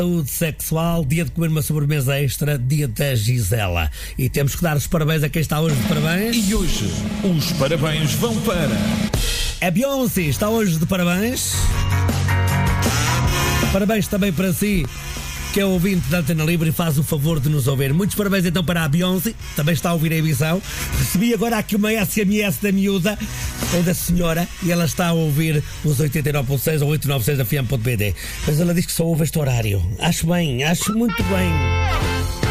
Saúde sexual, dia de comer uma sobremesa extra, dia da Gisela. E temos que dar os parabéns a quem está hoje de parabéns. E hoje, os parabéns vão para... A Beyoncé está hoje de parabéns. Parabéns também para si, que é ouvinte da Antena Livre e faz o favor de nos ouvir. Muitos parabéns então para a Beyoncé, também está a ouvir a emissão. Recebi agora aqui uma SMS da miúda, ou da senhora, e ela está a ouvir os 89.6 ou 896 FM.bd. Mas ela diz que só ouve este horário. Acho bem, acho muito bem.